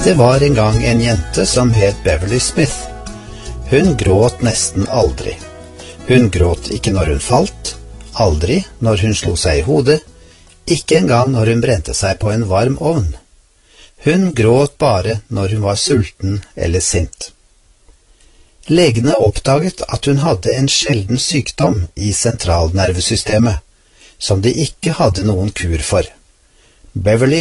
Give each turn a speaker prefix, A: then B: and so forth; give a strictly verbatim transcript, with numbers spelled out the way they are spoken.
A: Det var en gang en jente som het Beverly Smith. Hun gråt nesten aldri. Hun gråt ikke når hun falt, aldri når hun slo seg i hodet, ikke engang når hun brente seg på en varm ovn. Hun gråt bare når hun var sulten eller sint. Legene oppdaget at hun hadde en sjelden sykdom i sentralnervesystemet, som de ikke hadde noen kur for. Beverly